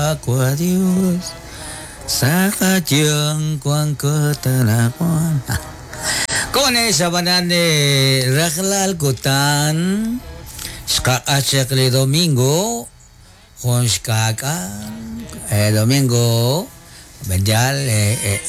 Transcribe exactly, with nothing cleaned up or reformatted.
của Dios sa kajang kuang ketanakuan. Con esa banane rahlal kutan ska achakli domingo con skaka eh, domingo benjal eh, eh,